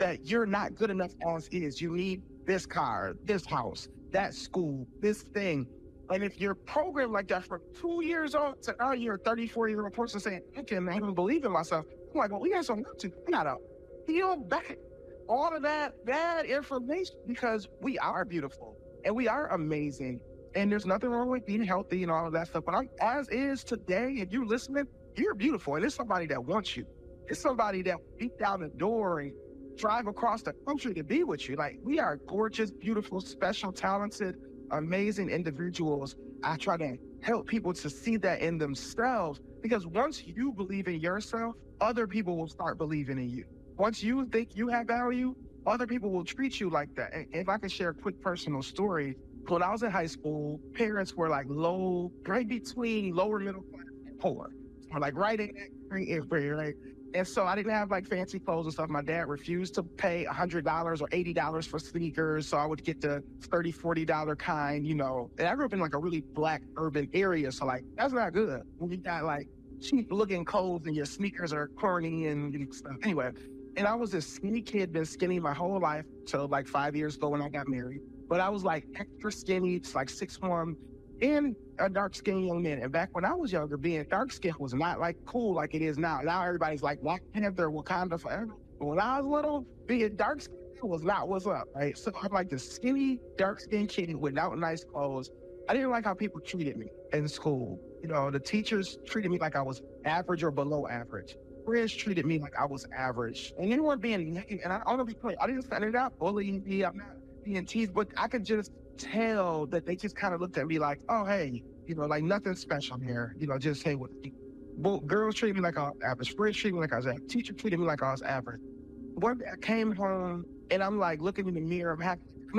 that you're not good enough as is. You need this car, this house, that school, this thing. And if you're programmed like that from 2 years old to now you're a 34-year-old person saying, I can't even believe in myself. I'm like, well, we got something to. I gotta peel back all of that bad information because we are beautiful and we are amazing. And there's nothing wrong with being healthy and all of that stuff. But I'm as is today, and you listening, you're beautiful. And it's somebody that wants you. It's somebody that beat down the door and drive across the country to be with you. Like, we are gorgeous, beautiful, special, talented, amazing individuals. I try to help people to see that in themselves, because once you believe in yourself, other people will start believing in you. Once you think you have value, other people will treat you like that. And if I can share a quick personal story, when I was in high school, parents were like right between lower middle class and poor, or like right in that great area, right? And so I didn't have like fancy clothes and stuff. My dad refused to pay $100 or $80 for sneakers. So I would get the $30, $40 kind, And I grew up in like a really black urban area. So like, that's not good when you got like cheap looking clothes and your sneakers are corny and stuff. Anyway, and I was this skinny kid, been skinny my whole life till like 5 years ago when I got married. But I was like extra skinny, it's like 6'1", and a dark-skinned young man. And back when I was younger, being dark-skinned was not like cool like it is now. Now everybody's like Black Panther, Wakanda forever. But when I was little, being dark-skinned was not what's up, right? So I'm like this skinny, dark-skinned kid without nice clothes. I didn't like how people treated me in school. The teachers treated me like I was average or below average. Friends treated me like I was average. And they weren't being negative. And I'm gonna be clear, I didn't set it up bullying me. I'm not being teased, but I could just tell that they just kind of looked at me like, oh, hey, like nothing special here. Just hey, what? Girls treated me like I was average. Friends treated me like I was average. Teacher treated me like I was average. One day I came home and I'm like looking in the mirror. I'm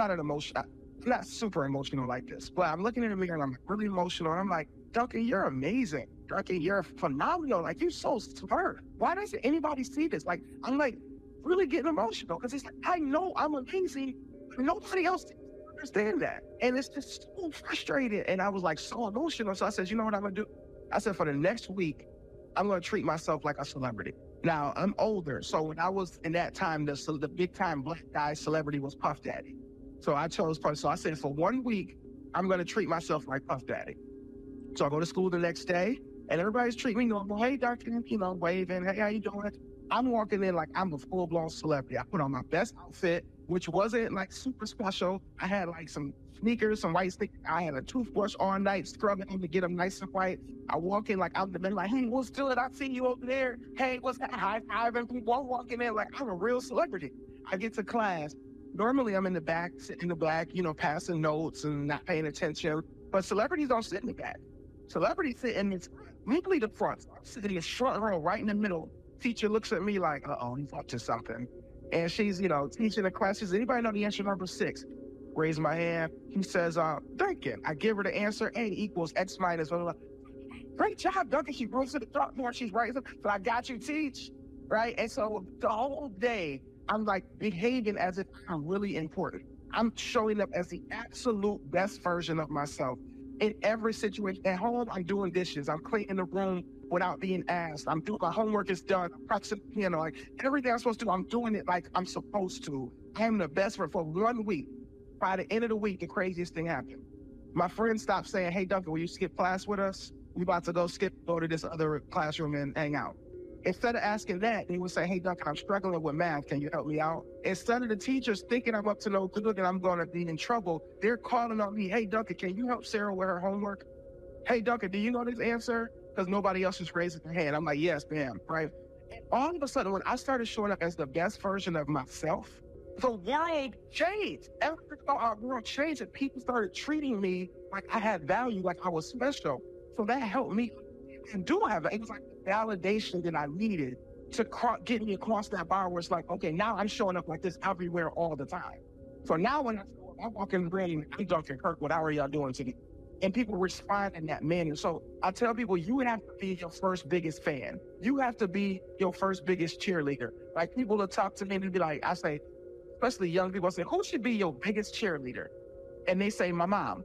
not super emotional like this, but I'm looking in the mirror and I'm really emotional. And I'm like, Duncan, you're amazing. Duncan, you're phenomenal. Like, you're so smart. Why doesn't anybody see this? Like, I'm like really getting emotional because it's like, I know I'm amazing. Nobody else understand that. And it's just so frustrating. And I was like so emotional. So I said, you know what I'm going to do? I said, for the next week, I'm going to treat myself like a celebrity. Now, I'm older. So when I was in that time, the big time black guy celebrity was Puff Daddy. So I chose Puff. So I said, for 1 week, I'm going to treat myself like Puff Daddy. So I go to school the next day and everybody's treating me, hey, doctor, waving, hey, how you doing? I'm walking in like I'm a full-blown celebrity. I put on my best outfit, which wasn't like super special. I had like some sneakers, some white sneakers. I had a toothbrush all night, scrubbing them to get them nice and white. I walk in like I'm the man, like, hey, what's good? I see you over there. Hey, what's that? High-fiving people. I'm walking in like I'm a real celebrity. I get to class. Normally I'm in the back, sitting in the back, passing notes and not paying attention. But celebrities don't sit in the back. Celebrities sit in the front, usually the front. So I'm sitting in the front row, right in the middle. Teacher looks at me like, he's up to something. And she's, teaching the class. She says, anybody know the answer number 6? Raise my hand. He says, Duncan. I give her the answer, A equals X minus, blah, blah, blah. Great job, Duncan. She goes to the chalkboard. She's right. So I got you, teach. Right? And so the whole day, I'm like behaving as if I'm really important. I'm showing up as the absolute best version of myself. In every situation. At home, I'm doing dishes. I'm cleaning the room without being asked. I'm doing my homework is done. I'm practicing the piano. Like everything I'm supposed to do, I'm doing it like I'm supposed to. I am the best for 1 week. By the end of the week, the craziest thing happened. My friend stopped saying, hey, Duncan, will you skip class with us? We about to go to this other classroom and hang out. Instead of asking that, they would say, hey, Duncan, I'm struggling with math. Can you help me out? Instead of the teachers thinking I'm up to no good and I'm going to be in trouble, they're calling on me, hey, Duncan, can you help Sarah with her homework? Hey, Duncan, do you know this answer? Because nobody else is raising their hand. I'm like, yes, ma'am, right? And all of a sudden, when I started showing up as the best version of myself, the world changed. Everything about our world changed and people started treating me like I had value, like I was special. So that helped me. And do have it. It was like the validation that I needed to get me across that bar where it's like, okay, now I'm showing up like this everywhere all the time. So now when I walk in the room, I'm Duncan Kirkwood, how are y'all doing today? And people respond in that manner. So I tell people, you have to be your first biggest fan. You have to be your first biggest cheerleader. Like people will talk to me and be like, I say, especially young people, I say, who should be your biggest cheerleader? And they say, my mom.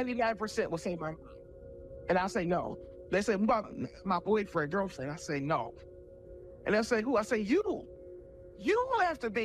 99% will say my mom. And I say, no. They say, my boyfriend, girlfriend. I say, no. And they'll say, who? I say, you. You have to be